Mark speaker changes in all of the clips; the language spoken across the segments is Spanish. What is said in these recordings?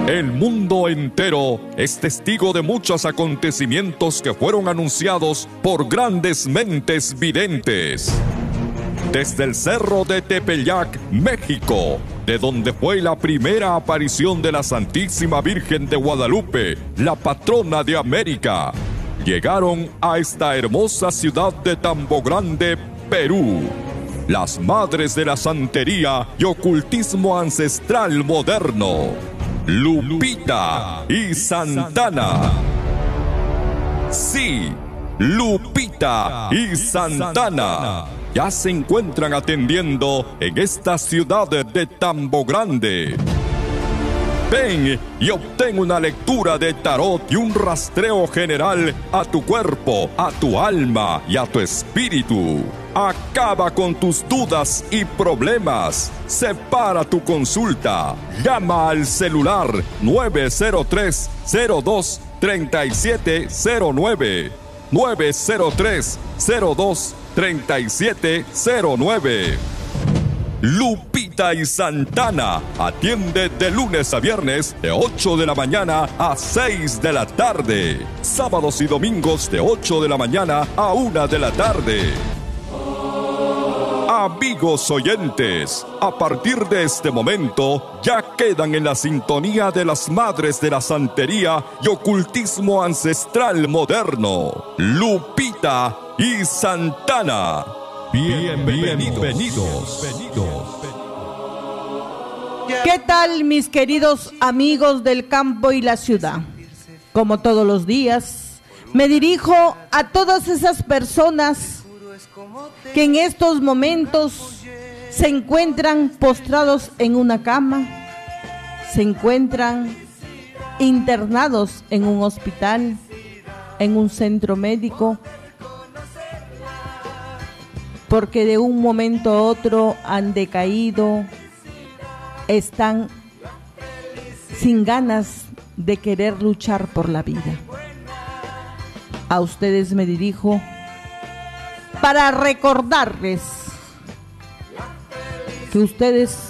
Speaker 1: El mundo entero es testigo de muchos acontecimientos que fueron anunciados por grandes mentes videntes. Desde el cerro de Tepeyac, México, de donde fue la primera aparición de la Santísima Virgen de Guadalupe, la patrona de América, llegaron a esta hermosa ciudad de Tambo Grande, Perú, las madres de la santería y ocultismo ancestral moderno, Lupita y Santana. Sí, Lupita y Santana ya se encuentran atendiendo en esta ciudad de Tambo Grande. Ven y obtén una lectura de tarot y un rastreo general a tu cuerpo, a tu alma y a tu espíritu. Acaba con tus dudas y problemas. Separa tu consulta. Llama al celular 903-02-3709. 903-02-3709. Lupita y Santana atiende de lunes a viernes de 8 de la mañana a 6 de la tarde. Sábados y domingos de 8 de la mañana a 1 de la tarde. Amigos oyentes, a partir de este momento ya quedan en la sintonía de las madres de la santería y ocultismo ancestral moderno, Lupita y Santana. Bienvenidos.
Speaker 2: ¿Qué tal, mis queridos amigos del campo y la ciudad? Como todos los días, me dirijo a todas esas personas que en estos momentos se encuentran postrados en una cama, se encuentran internados en un hospital, en un centro médico, porque de un momento a otro han decaído, están sin ganas de querer luchar por la vida. A ustedes me dirijo para recordarles que ustedes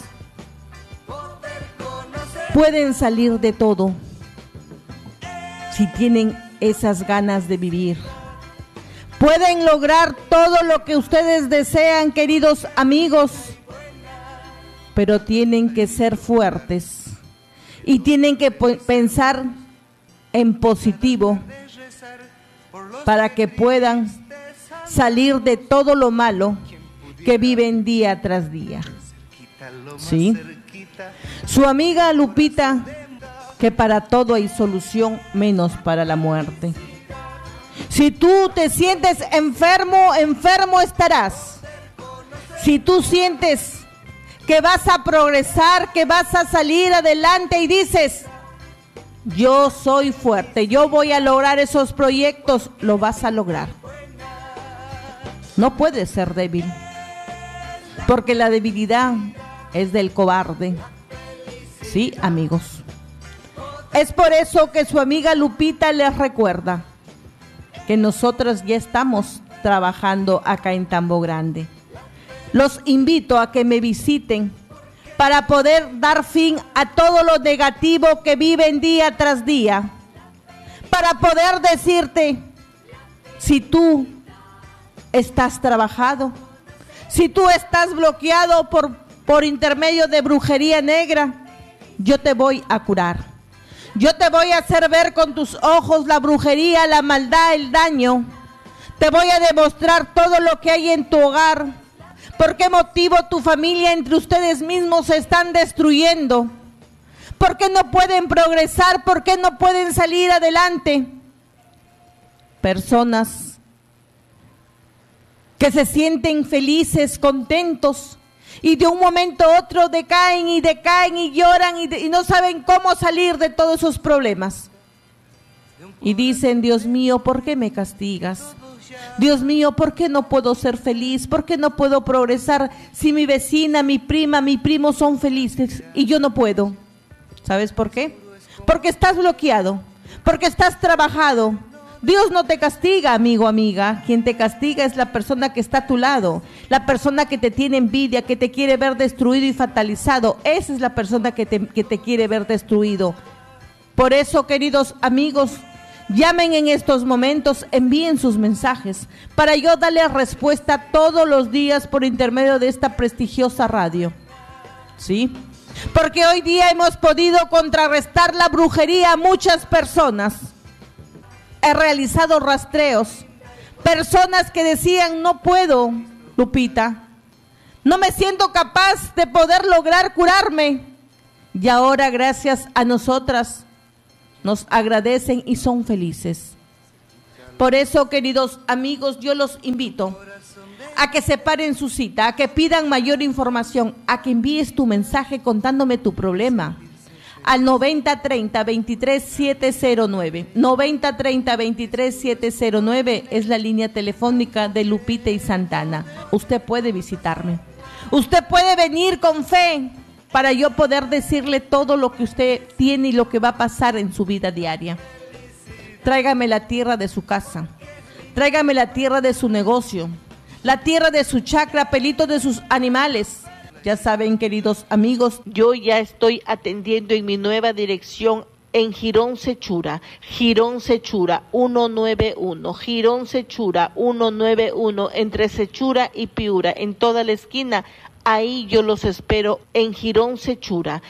Speaker 2: pueden salir de todo si tienen esas ganas de vivir. Pueden lograr todo lo que ustedes desean, queridos amigos, pero tienen que ser fuertes y tienen que pensar en positivo para que puedan salir de todo lo malo que viven día tras día. Sí, su amiga Lupita, que para todo hay solución menos para la muerte. Si tú te sientes enfermo, enfermo estarás. Si tú sientes que vas a progresar, que vas a salir adelante y dices, yo soy fuerte, yo voy a lograr esos proyectos, lo vas a lograr. No puedes ser débil, porque la debilidad es del cobarde. Sí, amigos. Es por eso que su amiga Lupita les recuerda que nosotros ya estamos trabajando acá en Tambo Grande. Los invito a que me visiten para poder dar fin a todo lo negativo que viven día tras día. Para poder decirte, si tú estás trabajado, si tú estás bloqueado por intermedio de brujería negra, yo te voy a curar. Yo te voy a hacer ver con tus ojos la brujería, la maldad, el daño. Te voy a demostrar todo lo que hay en tu hogar. ¿Por qué motivo tu familia entre ustedes mismos se están destruyendo? ¿Por qué no pueden progresar? ¿Por qué no pueden salir adelante? Personas que se sienten felices, contentos, y de un momento a otro decaen y lloran y no saben cómo salir de todos esos problemas. Y dicen, Dios mío, ¿por qué me castigas? Dios mío, ¿por qué no puedo ser feliz? ¿Por qué no puedo progresar si mi vecina, mi prima, mi primo son felices y yo no puedo? ¿Sabes por qué? Porque estás bloqueado, porque estás trabajado. Dios no te castiga, amigo, amiga. Quien te castiga es la persona que está a tu lado, la persona que te tiene envidia, que te quiere ver destruido y fatalizado. Esa es la persona que te quiere ver destruido. Por eso, queridos amigos, llamen en estos momentos, envíen sus mensajes para yo darles respuesta todos los días por intermedio de esta prestigiosa radio. ¿Sí? Porque hoy día hemos podido contrarrestar la brujería a muchas personas. He realizado rastreos. Personas que decían, no puedo, Lupita, no me siento capaz de poder lograr curarme. Y ahora, gracias a nosotras, nos agradecen y son felices. Por eso, queridos amigos, yo los invito a que separen su cita, a que pidan mayor información, a que envíes tu mensaje contándome tu problema al 9030-23709. 9030-23709 es la línea telefónica de Lupita y Santana. Usted puede visitarme. Usted puede venir con fe para yo poder decirle todo lo que usted tiene y lo que va a pasar en su vida diaria. Tráigame la tierra de su casa. Tráigame la tierra de su negocio. La tierra de su chakra, pelitos de sus animales. Ya saben, queridos amigos, yo ya estoy atendiendo en mi nueva dirección en Girón Sechura 191, Girón Sechura 191, entre Sechura y Piura, en toda la esquina. Ahí yo los espero en Girón Sechura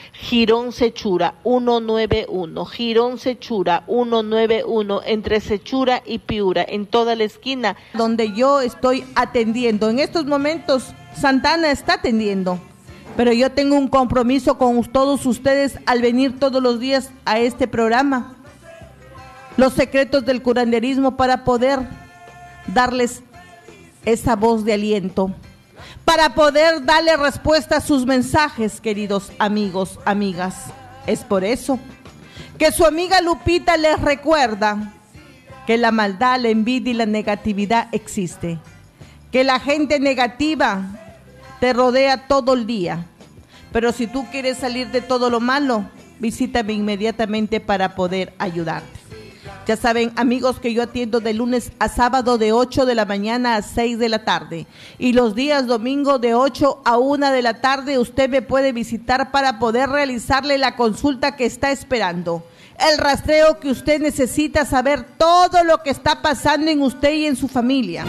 Speaker 2: 191, Girón Sechura 191, entre Sechura y Piura, en toda la esquina, donde yo estoy atendiendo. En estos momentos, Santana está atendiendo, pero yo tengo un compromiso con todos ustedes al venir todos los días a este programa, Los Secretos del Curanderismo, para poder darles esa voz de aliento, para poder darle respuesta a sus mensajes, queridos amigos, amigas. Es por eso que su amiga Lupita les recuerda que la maldad, la envidia y la negatividad existe, que la gente negativa te rodea todo el día, pero si tú quieres salir de todo lo malo, visítame inmediatamente para poder ayudarte. Ya saben, amigos, que yo atiendo de lunes a sábado de 8 de la mañana a 6 de la tarde. Y los días domingo de 8 a 1 de la tarde usted me puede visitar para poder realizarle la consulta que está esperando. El rastreo que usted necesita, saber todo lo que está pasando en usted y en su familia.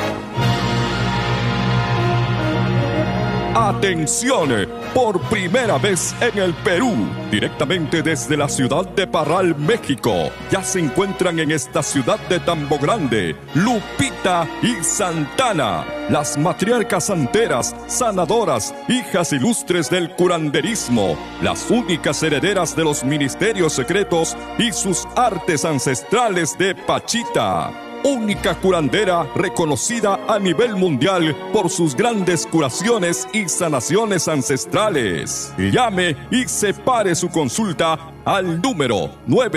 Speaker 1: Atención, por primera vez en el Perú, directamente desde la ciudad de Parral, México, ya se encuentran en esta ciudad de Tambo Grande, Lupita y Santana, las matriarcas santeras, sanadoras, hijas ilustres del curanderismo, las únicas herederas de los ministerios secretos y sus artes ancestrales de Pachita. Única curandera reconocida a nivel mundial por sus grandes curaciones y sanaciones ancestrales. Llame y separe su consulta al número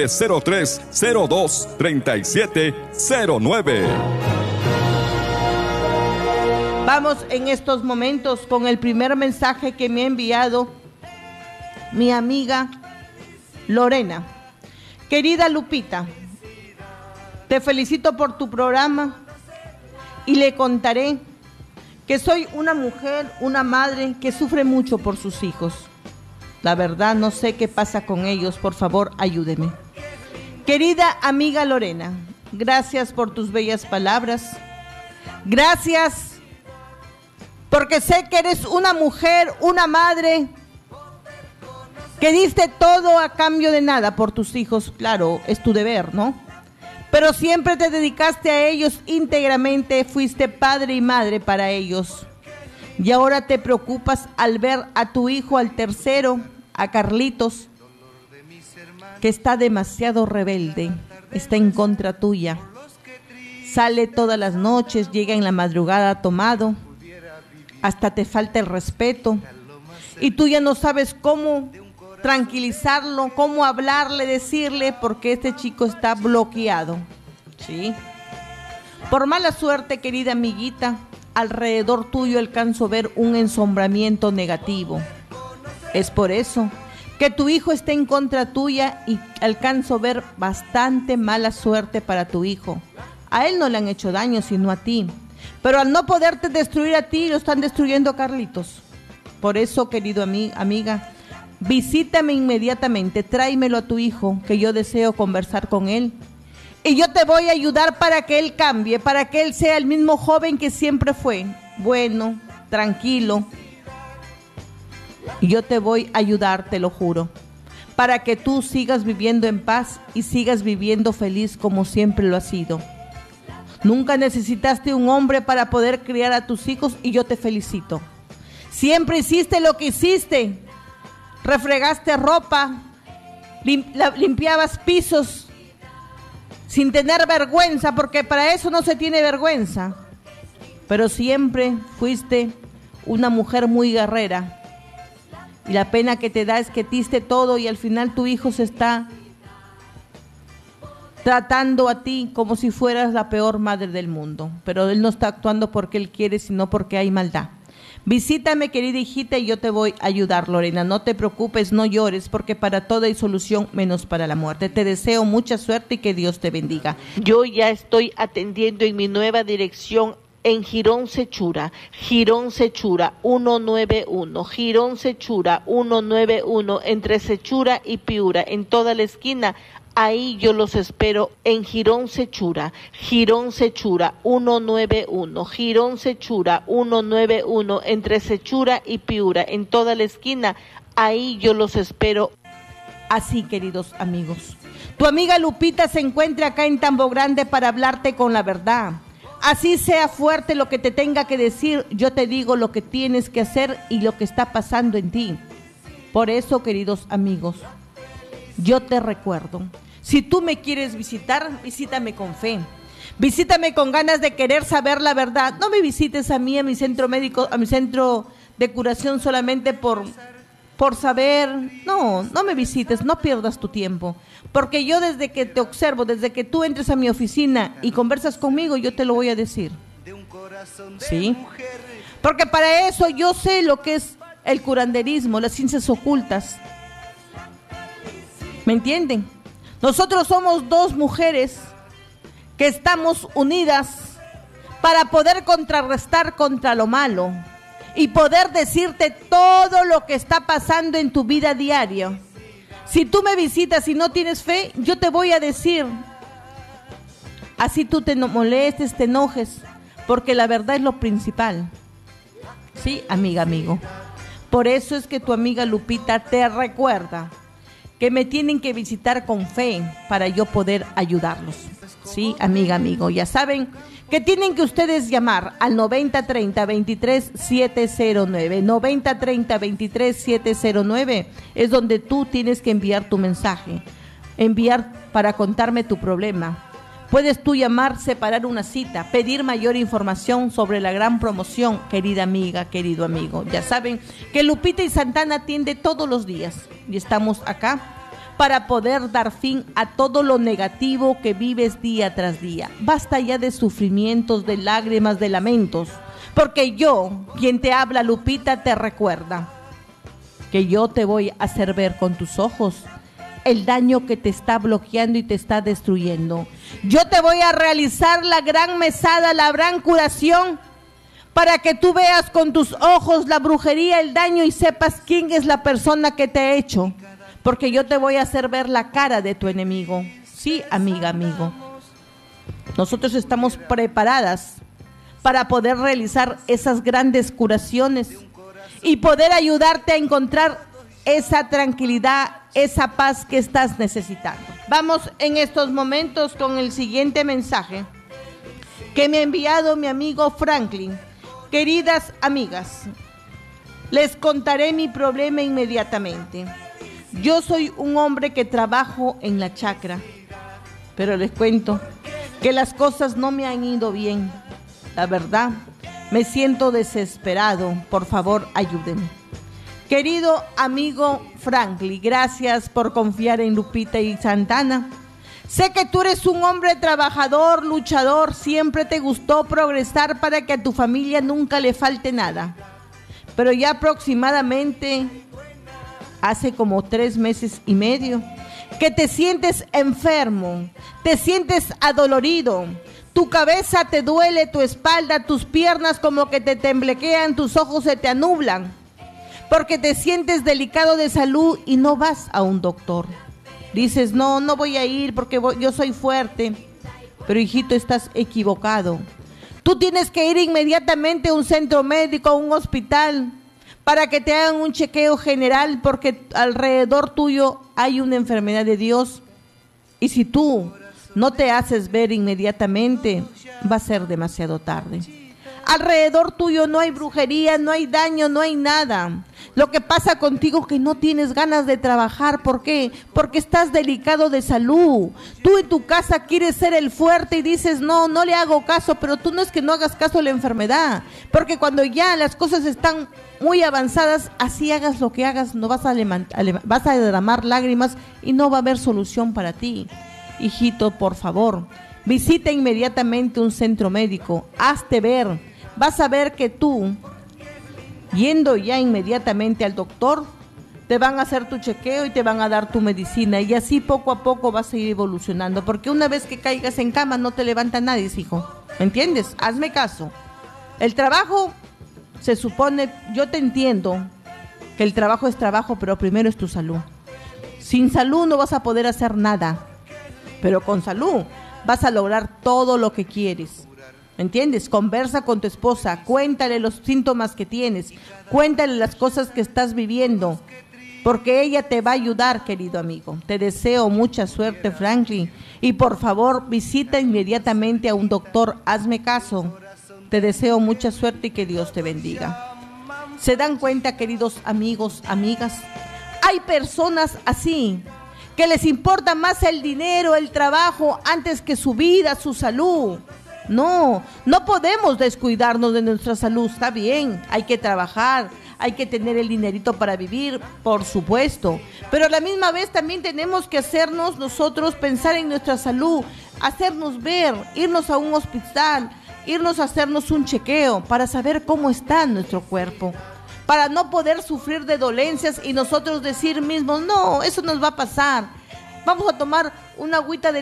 Speaker 1: 903-02-3709.
Speaker 2: Vamos en estos momentos con el primer mensaje que me ha enviado mi amiga Lorena. Querida Lupita, te felicito por tu programa y le contaré que soy una mujer, una madre que sufre mucho por sus hijos. La verdad no sé qué pasa con ellos, por favor ayúdeme. Querida amiga Lorena, gracias por tus bellas palabras. Gracias porque sé que eres una mujer, una madre que diste todo a cambio de nada por tus hijos. Claro, es tu deber, ¿no? Pero siempre te dedicaste a ellos íntegramente, fuiste padre y madre para ellos. Y ahora te preocupas al ver a tu hijo, al tercero, a Carlitos, que está demasiado rebelde, está en contra tuya. Sale todas las noches, llega en la madrugada tomado, hasta te falta el respeto. Y tú ya no sabes cómo tranquilizarlo, cómo hablarle, decirle, porque este chico está bloqueado, ¿sí? Por mala suerte, querida amiguita, alrededor tuyo alcanzo a ver un ensombramiento negativo. Es por eso que tu hijo está en contra tuya y alcanzo a ver bastante mala suerte para tu hijo. A él no le han hecho daño, sino a ti. Pero al no poderte destruir a ti, lo están destruyendo a Carlitos. Por eso, querido amiga, visítame inmediatamente, tráemelo a tu hijo, que yo deseo conversar con él. Y yo te voy a ayudar para que él cambie, para que él sea el mismo joven que siempre fue, bueno, tranquilo. Y yo te voy a ayudar, te lo juro, para que tú sigas viviendo en paz y sigas viviendo feliz como siempre lo has sido. Nunca necesitaste un hombre para poder criar a tus hijos y yo te felicito. Siempre hiciste lo que hiciste. Refregaste ropa, limpiabas pisos sin tener vergüenza, porque para eso no se tiene vergüenza. Pero siempre fuiste una mujer muy guerrera. Y la pena que te da es que diste todo y al final tu hijo se está tratando a ti como si fueras la peor madre del mundo. Pero él no está actuando porque él quiere, sino porque hay maldad. Visítame, querida hijita, y yo te voy a ayudar, Lorena. No te preocupes, no llores, porque para todo hay solución, menos para la muerte. Te deseo mucha suerte y que Dios te bendiga. Yo ya estoy atendiendo en mi nueva dirección en Girón Sechura 191, Girón Sechura 191, entre Sechura y Piura, en toda la esquina. Ahí yo los espero en Girón Sechura 191, Girón Sechura 191, entre Sechura y Piura, en toda la esquina. Ahí yo los espero. Así, queridos amigos, tu amiga Lupita se encuentra acá en Tambo Grande para hablarte con la verdad. Así sea fuerte lo que te tenga que decir, yo te digo lo que tienes que hacer y lo que está pasando en ti. Por eso, queridos amigos, yo te recuerdo, si tú me quieres visitar, visítame con fe. Visítame con ganas de querer saber la verdad. No me visites a mí, a mi centro médico, a mi centro de curación solamente por saber. No me visites, no pierdas tu tiempo. Porque yo desde que te observo, desde que tú entres a mi oficina y conversas conmigo, yo te lo voy a decir. ¿Sí? Porque para eso yo sé lo que es el curanderismo, las ciencias ocultas. ¿Me entienden? Nosotros somos dos mujeres que estamos unidas para poder contrarrestar contra lo malo y poder decirte todo lo que está pasando en tu vida diaria. Si tú me visitas y no tienes fe, yo te voy a decir, así tú te molestes, te enojes, porque la verdad es lo principal. Sí, amiga, amigo. Por eso es que tu amiga Lupita te recuerda que me tienen que visitar con fe para yo poder ayudarlos. Sí, amiga, amigo, ya saben que tienen que ustedes llamar al 9030-23709. 9030-23709 es donde tú tienes que enviar tu mensaje, enviar para contarme tu problema. Puedes tú llamar, separar una cita, pedir mayor información sobre la gran promoción, querida amiga, querido amigo. Ya saben que Lupita y Santana atiende todos los días y estamos acá para poder dar fin a todo lo negativo que vives día tras día. Basta ya de sufrimientos, de lágrimas, de lamentos, porque yo, quien te habla, Lupita, te recuerda que yo te voy a hacer ver con tus ojos el daño que te está bloqueando y te está destruyendo. Yo te voy a realizar la gran mesada, la gran curación, para que tú veas con tus ojos la brujería, el daño y sepas quién es la persona que te ha hecho. Porque yo te voy a hacer ver la cara de tu enemigo. Sí, amiga, amigo. Nosotros estamos preparadas para poder realizar esas grandes curaciones y poder ayudarte a encontrar esa tranquilidad, esa paz que estás necesitando. Vamos en estos momentos con el siguiente mensaje que me ha enviado mi amigo Franklin. Queridas amigas, les contaré mi problema inmediatamente. Yo soy un hombre que trabajo en la chacra, pero les cuento que las cosas no me han ido bien. La verdad, me siento desesperado. Por favor, ayúdenme. Querido amigo Franklin, gracias por confiar en Lupita y Santana. Sé que tú eres un hombre trabajador, luchador, siempre te gustó progresar para que a tu familia nunca le falte nada. Pero ya aproximadamente hace como 3 meses y medio que te sientes enfermo, te sientes adolorido, tu cabeza te duele, tu espalda, tus piernas como que te temblequean, tus ojos se te anublan. porque te sientes delicado de salud y no vas a un doctor. Dices, no voy a ir porque yo soy fuerte. Pero hijito, estás equivocado. Tú tienes que ir inmediatamente a un centro médico, a un hospital, para que te hagan un chequeo general, porque alrededor tuyo hay una enfermedad de Dios. Y si tú no te haces ver inmediatamente, va a ser demasiado tarde. Alrededor tuyo no hay brujería, no hay daño, no hay nada. Lo que pasa contigo es que no tienes ganas de trabajar. ¿Por qué? Porque estás delicado de salud. Tú en tu casa quieres ser el fuerte y dices, no le hago caso, pero tú no es que no hagas caso a la enfermedad. Porque cuando ya las cosas están muy avanzadas, así hagas lo que hagas, no vas a derramar lágrimas y no va a haber solución para ti. Hijito, por favor, visita inmediatamente un centro médico, hazte ver. Vas a ver que tú, yendo ya inmediatamente al doctor, te van a hacer tu chequeo y te van a dar tu medicina, y así poco a poco vas a ir evolucionando, porque una vez que caigas en cama no te levanta nadie, hijo, ¿me entiendes? Hazme caso. El trabajo, se supone, yo te entiendo que el trabajo es trabajo, pero primero es tu salud. Sin salud no vas a poder hacer nada, pero con salud vas a lograr todo lo que quieres. ¿Me entiendes? Conversa con tu esposa, cuéntale los síntomas que tienes, cuéntale las cosas que estás viviendo, porque ella te va a ayudar, querido amigo. Te deseo mucha suerte, Franklin, y por favor visita inmediatamente a un doctor, hazme caso. Te deseo mucha suerte y que Dios te bendiga. ¿Se dan cuenta, queridos amigos, amigas? Hay personas así, que les importa más el dinero, el trabajo, antes que su vida, su salud. No podemos descuidarnos de nuestra salud. Está bien, hay que trabajar, hay que tener el dinerito para vivir, por supuesto, pero a la misma vez también tenemos que hacernos nosotros pensar en nuestra salud, hacernos ver, irnos a un hospital, irnos a hacernos un chequeo para saber cómo está nuestro cuerpo, para no poder sufrir de dolencias y nosotros decir mismos, no, eso nos va a pasar. Vamos a tomar una agüita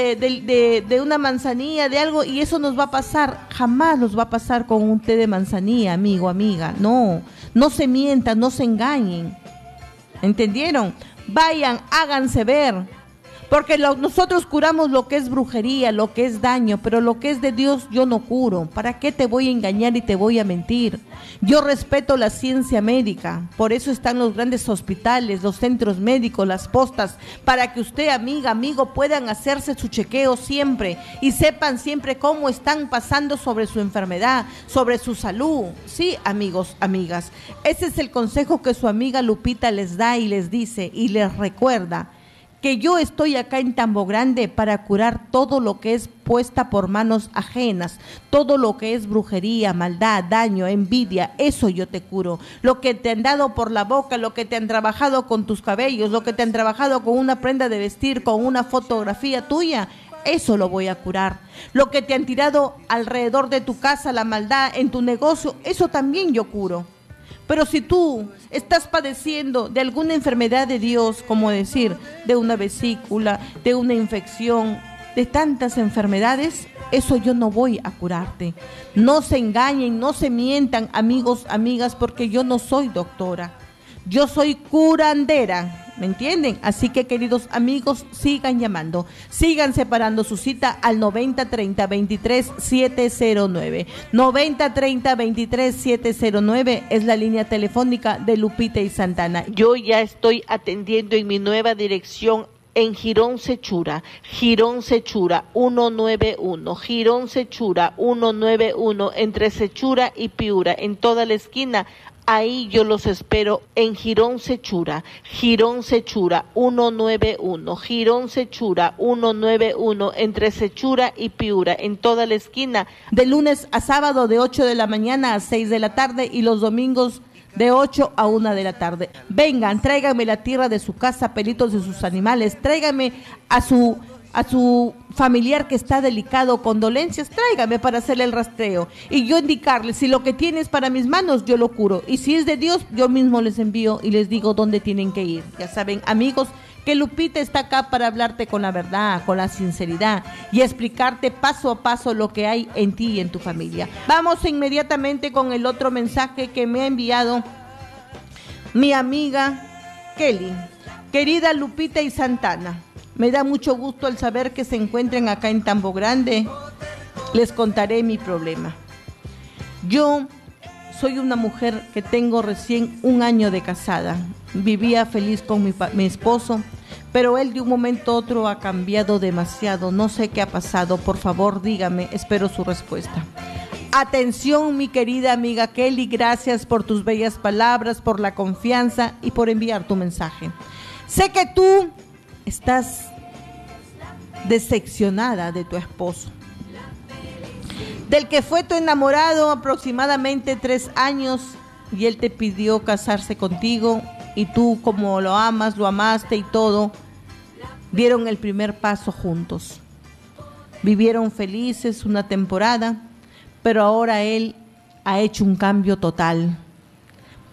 Speaker 2: de una manzanilla, de algo, y eso nos va a pasar. Jamás nos va a pasar con un té de manzanilla, amigo, amiga. No se mientan, no se engañen. ¿Entendieron? Vayan, háganse ver. Porque nosotros curamos lo que es brujería, lo que es daño, pero lo que es de Dios yo no curo. ¿Para qué te voy a engañar y te voy a mentir? Yo respeto la ciencia médica, por eso están los grandes hospitales, los centros médicos, las postas, para que usted, amiga, amigo, puedan hacerse su chequeo siempre y sepan siempre cómo están pasando sobre su enfermedad, sobre su salud. Sí, amigos, amigas, ese es el consejo que su amiga Lupita les da y les dice y les recuerda. Que yo estoy acá en Tambo Grande para curar todo lo que es puesta por manos ajenas, todo lo que es brujería, maldad, daño, envidia, eso yo te curo. Lo que te han dado por la boca, lo que te han trabajado con tus cabellos, lo que te han trabajado con una prenda de vestir, con una fotografía tuya, eso lo voy a curar. Lo que te han tirado alrededor de tu casa, la maldad, en tu negocio, eso también yo curo. Pero si tú estás padeciendo de alguna enfermedad de Dios, como decir, de una vesícula, de una infección, de tantas enfermedades, eso yo no voy a curarte. No se engañen, no se mientan, amigos, amigas, porque yo no soy doctora. Yo soy curandera, ¿me entienden? Así que, queridos amigos, sigan llamando, sigan separando su cita al 9030-23-709. 9030-23-709 es la línea telefónica de Lupita y Santana. Yo ya estoy atendiendo en mi nueva dirección en Girón Sechura 191, Girón Sechura 191, entre Sechura y Piura, en toda la esquina. Ahí yo los espero en Girón Sechura 191, Girón Sechura 191, entre Sechura y Piura, en toda la esquina, de lunes a sábado de 8 de la mañana a 6 de la tarde y los domingos de 8 a 1 de la tarde. Vengan, tráiganme la tierra de su casa, pelitos de sus animales, tráiganme a su familiar que está delicado con dolencias, tráigame para hacerle el rastreo y yo indicarle si lo que tiene es para mis manos, yo lo curo, y si es de Dios, yo mismo les envío y les digo dónde tienen que ir. Ya saben, amigos, que Lupita está acá para hablarte con la verdad, con la sinceridad y explicarte paso a paso lo que hay en ti y en tu familia. Vamos inmediatamente con el otro mensaje que me ha enviado mi amiga Kelly, querida Lupita y Santana, me da mucho gusto el saber que se encuentren acá en Tambo Grande. Les contaré mi problema. Yo soy una mujer que tengo recién 1 año de casada. Vivía feliz con mi esposo, pero él de un momento a otro ha cambiado demasiado. No sé qué ha pasado. Por favor, dígame. Espero su respuesta. Atención, mi querida amiga Kelly. Gracias por tus bellas palabras, por la confianza y por enviar tu mensaje. Sé que tú estás decepcionada de tu esposo, del que fue tu enamorado aproximadamente 3 años, y él te pidió casarse contigo, y tú, como lo amas, lo amaste y todo, dieron el primer paso juntos. Vivieron felices una temporada, pero ahora él ha hecho un cambio total.